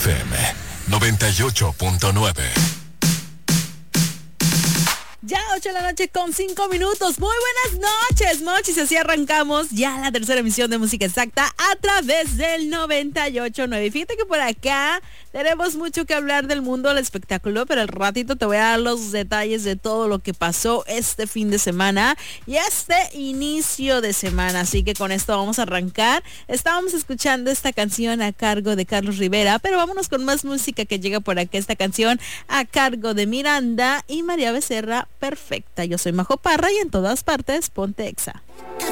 FM 98.9. Ya 8 de la noche con 5 minutos. Muy buenas noches, Mochis. Así arrancamos ya la tercera emisión de Música Exacta a través del 98.9. Fíjate que por acá tenemos mucho que hablar del mundo del espectáculo, pero al ratito te voy a dar los detalles de todo lo que pasó este fin de semana y este inicio de semana. Así que con esto vamos a arrancar. Estábamos escuchando esta canción a cargo de Carlos Rivera, pero vámonos con más música que llega por acá. Esta canción a cargo de Miranda y María Becerra, Perfecta. Yo soy Majo Parra y en todas partes ponte Exa.